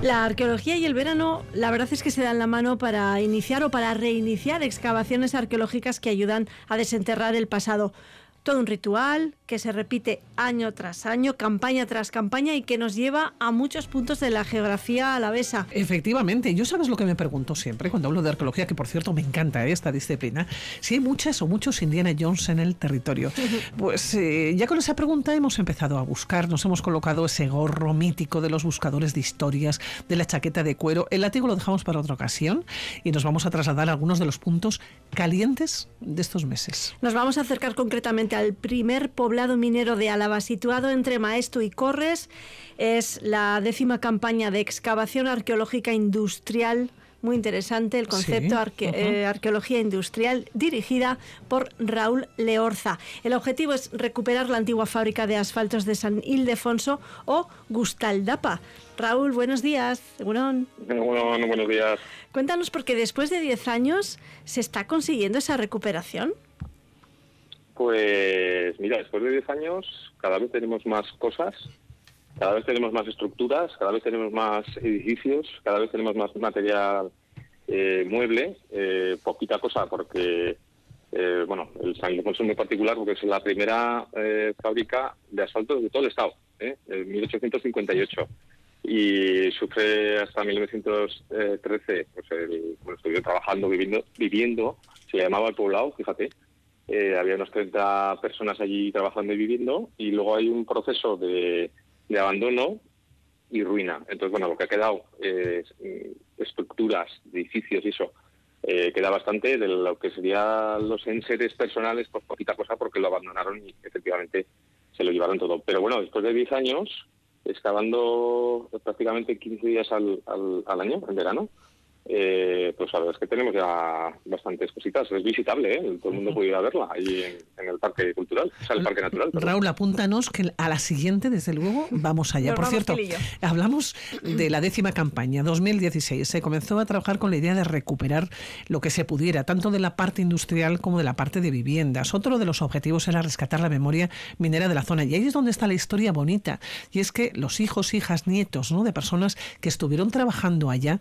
La arqueología y el verano, la verdad es que se dan la mano para iniciar o para reiniciar excavaciones arqueológicas que ayudan a desenterrar el pasado. Todo un ritual que se repite año tras año, campaña tras campaña y que nos lleva a muchos puntos de la geografía alavesa. Efectivamente, yo sabes lo que me pregunto siempre cuando hablo de arqueología, que por cierto me encanta esta disciplina, si hay muchas o muchos Indiana Jones en el territorio. Pues ya con esa pregunta hemos empezado a buscar, nos hemos colocado ese gorro mítico de los buscadores de historias, de la chaqueta de cuero, el látigo lo dejamos para otra ocasión y nos vamos a trasladar a algunos de los puntos calientes de estos meses. Nos vamos a acercar concretamente al primer poblado minero de Álava, situado entre Maestu y Corres. Es la 10ª campaña de excavación arqueológica industrial. Muy interesante el concepto, arqueología industrial, dirigida por Raúl Leorza. El objetivo es recuperar la antigua fábrica de asfaltos de San Ildefonso o Gustaldapa. Raúl, buenos días. Bueno, buenos días. Cuéntanos, porque después de 10 años, ¿se está consiguiendo esa recuperación? Pues mira, después de 10 años cada vez tenemos más cosas, cada vez tenemos más estructuras, cada vez tenemos más edificios, cada vez tenemos más material mueble, poquita cosa porque, el San Ildefonso es muy particular porque es la primera fábrica de asfalto de todo el estado, en 1858. Y sufre hasta 1913, estuve trabajando, viviendo, se llamaba el poblado, fíjate. Había unas 30 personas allí trabajando y viviendo, y luego hay un proceso de abandono y ruina. Entonces, lo que ha quedado es estructuras, edificios y eso, queda bastante de lo que serían los enseres personales, pues poquita cosa porque lo abandonaron y efectivamente se lo llevaron todo. Pero bueno, después de 10 años, excavando prácticamente 15 días al año, en verano, pues la verdad es que tenemos ya bastantes cositas. Es visitable, todo el mundo puede ir a verla ahí en el parque cultural, el parque natural. Raúl, apúntanos que a la siguiente, desde luego, vamos allá. Por cierto, hablamos de la 10ª campaña, 2016. Se comenzó a trabajar con la idea de recuperar lo que se pudiera, tanto de la parte industrial como de la parte de viviendas. Otro de los objetivos era rescatar la memoria minera de la zona. Y ahí es donde está la historia bonita. Y es que los hijos, hijas, nietos, ¿no?, de personas que estuvieron trabajando allá,